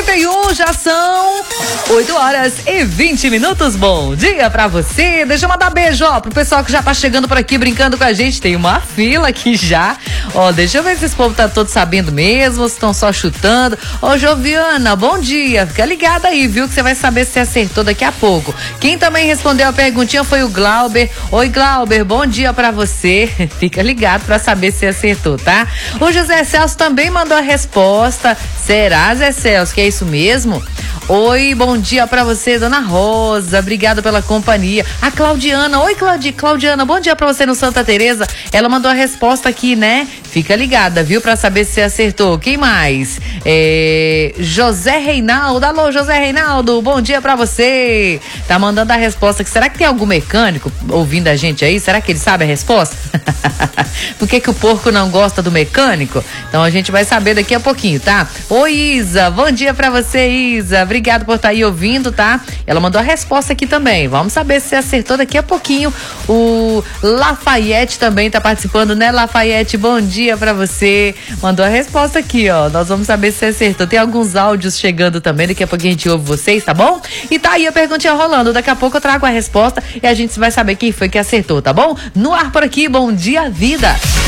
8h31, já são 8h20. Bom dia pra você. Deixa eu mandar beijo, ó, pro pessoal que já tá chegando por aqui brincando com a gente. Tem uma fila aqui já. Ó, deixa eu ver se esse povo tá todo sabendo mesmo, se estão só chutando. Ô, Joviana, bom dia. Fica ligada aí, viu, que você vai saber se acertou daqui a pouco. Quem também respondeu a perguntinha foi o Glauber. Oi, Glauber, bom dia pra você. Fica ligado pra saber se acertou, tá? O José Celso também mandou a resposta. Será, Zé Celso, que é isso mesmo? Oi, bom dia pra você, dona Rosa, obrigada pela companhia. A Claudiana, oi Claudiana, bom dia pra você no Santa Teresa. Ela mandou a resposta aqui, né? Fica ligada, viu, pra saber se você acertou. Quem mais? José Reinaldo, alô José Reinaldo, bom dia pra você. Tá mandando a resposta aqui. Será que tem algum mecânico ouvindo a gente aí? Será que ele sabe a resposta? Por que o porco não gosta do mecânico? Então a gente vai saber daqui a pouquinho, tá? Oi, Isa, bom dia pra você, Isa. Obrigado por estar aí ouvindo, tá? Ela mandou a resposta aqui também. Vamos saber se você acertou daqui a pouquinho. O Lafayette também tá participando, né, Lafayette? Bom dia pra você. Mandou a resposta aqui, ó. Nós vamos saber se você acertou. Tem alguns áudios chegando também. Daqui a pouquinho a gente ouve vocês, tá bom? E tá aí a perguntinha rolando. Daqui a pouco eu trago a resposta e a gente vai saber quem foi que acertou, tá bom? No ar por aqui, bom dia, vida.